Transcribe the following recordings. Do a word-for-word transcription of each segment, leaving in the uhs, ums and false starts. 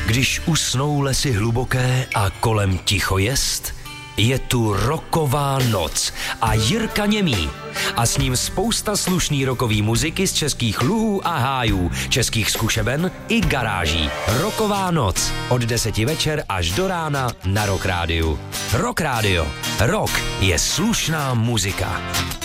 Když usnou lesy hluboké a kolem ticho jest, je tu rocková noc a Jirka Němý. A s ním spousta slušný rockový muziky z českých luhů a hájů, českých zkušeben i garáží. Rocková noc od deseti večer až do rána na Rock Rádiu. Rock Rádio. Rock je slušná muzika.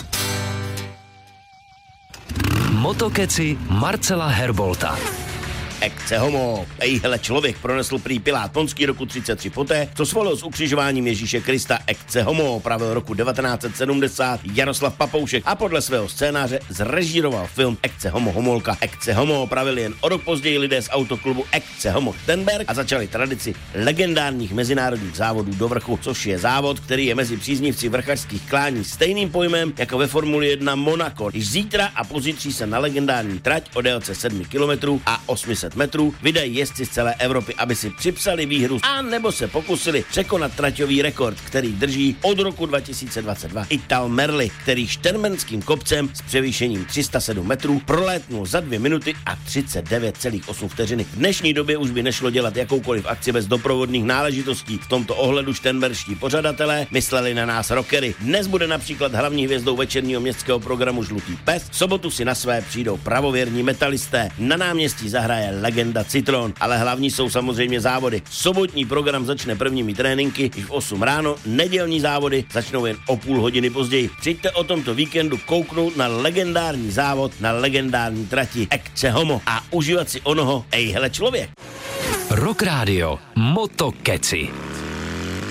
Motokeci Marcela Herbolta. Ecce homo. Ejhle člověk pronesl prý Pilát Ponský roku třicet tři poté, co svolil s ukřižováním Ježíše Krista. Ecce homo pravil roku devatenáct set sedmdesát Jaroslav Papoušek a podle svého scénáře zrežíroval film Ecce homo homolka. Ecce homo pravili jen o rok později lidé z autoklubu Ecce homo Stenberg a začali tradici legendárních mezinárodních závodů do vrchu, což je závod, který je mezi příznivci vrchařských klání stejným pojmem jako ve Formuli jedna Monaco. Již zítra a pozítří se na legendární trať o délce sedm kilometrů a osm set metrů vydají jezdci z celé Evropy, aby si připsali výhru a nebo se pokusili překonat traťový rekord, který drží od roku dva tisíce dvacet dva Ital Merli, který šternberským kopcem s převýšením tři sta sedm metrů prolétnul za dvě minuty a třicet devět celá osm vteřiny. V dnešní době už by nešlo dělat jakoukoliv akci bez doprovodných náležitostí. V tomto ohledu šternberští pořadatelé mysleli na nás rockery. Dnes bude například hlavní hvězdou večerního městského programu Žlutý pes. V sobotu si na své přijdou pravověrní metalisté. Na náměstí zahraje legenda Citron, ale hlavní jsou samozřejmě závody. Sobotní program začne prvními tréninky již v osm ráno, nedělní závody začnou jen o půl hodiny později. Přijďte o tomto víkendu kouknout na legendární závod na legendární trati Ecce homo a užívat si onoho ejhle člověk. Rock Rádio Motokeci.